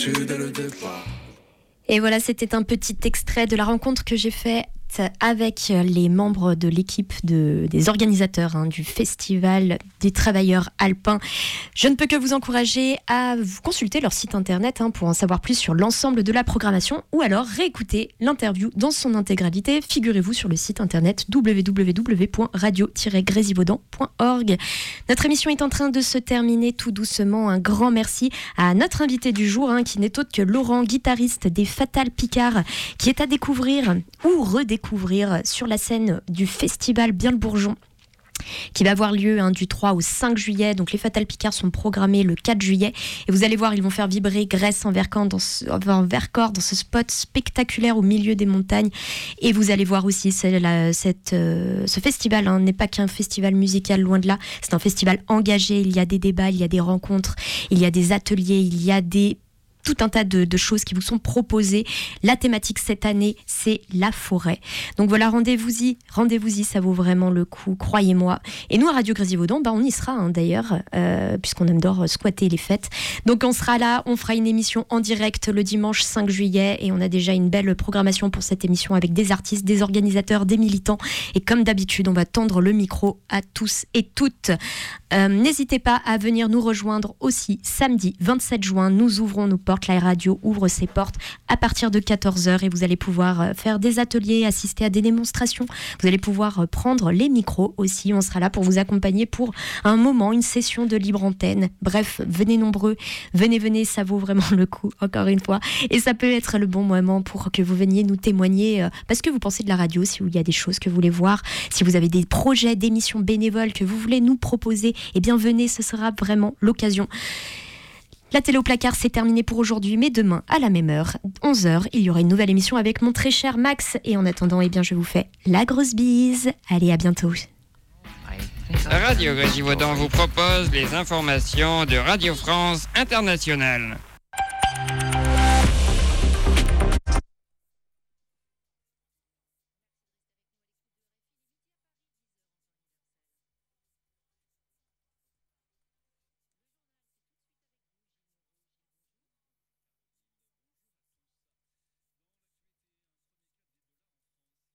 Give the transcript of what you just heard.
Et voilà, c'était un petit extrait de la rencontre que j'ai faite avec les membres de l'équipe des organisateurs du Festival des travailleurs alpins. Je ne peux que vous encourager à vous consulter leur site internet pour en savoir plus sur l'ensemble de la programmation ou alors réécouter l'interview dans son intégralité. Figurez-vous sur le site internet www.radio-grésivaudan.org. Notre émission est en train de se terminer tout doucement. Un grand merci à notre invité du jour qui n'est autre que Laurent, guitariste des Fatal Picard, qui est à découvrir ou redécouvrir sur la scène du festival Bien le Bourgeon, qui va avoir lieu du 3 au 5 juillet. Donc les Fatal Picard sont programmés le 4 juillet. Et vous allez voir, ils vont faire vibrer Grèce en Vercors dans ce spot spectaculaire au milieu des montagnes. Et vous allez voir aussi, ce festival n'est pas qu'un festival musical, loin de là. C'est un festival engagé. Il y a des débats, il y a des rencontres, il y a des ateliers, il y a tout un tas de choses qui vous sont proposées. La thématique cette année, c'est la forêt. Donc voilà, rendez-vous-y, ça vaut vraiment le coup, croyez-moi. Et nous, à Radio Grésivaudan, on y sera d'ailleurs, puisqu'on adore squatter les fêtes. Donc on sera là, on fera une émission en direct le dimanche 5 juillet et on a déjà une belle programmation pour cette émission avec des artistes, des organisateurs, des militants. Et comme d'habitude, on va tendre le micro à tous et toutes. N'hésitez pas à venir nous rejoindre aussi samedi 27 juin. Nous ouvrons nos portes. La radio ouvre ses portes à partir de 14h et vous allez pouvoir faire des ateliers, assister à des démonstrations. Vous allez pouvoir prendre les micros aussi. On sera là pour vous accompagner pour un moment, une session de libre antenne. Bref, venez nombreux, venez, ça vaut vraiment le coup, encore une fois. Et ça peut être le bon moment pour que vous veniez nous témoigner parce que vous pensez de la radio, si il y a des choses que vous voulez voir, si vous avez des projets d'émissions bénévoles que vous voulez nous proposer, eh bien venez, ce sera vraiment l'occasion. La télé au placard, c'est terminé pour aujourd'hui, mais demain, à la même heure, 11h, il y aura une nouvelle émission avec mon très cher Max. Et en attendant, je vous fais la grosse bise. Allez, à bientôt. Radio Grésivaudan vous propose les informations de Radio France Internationale.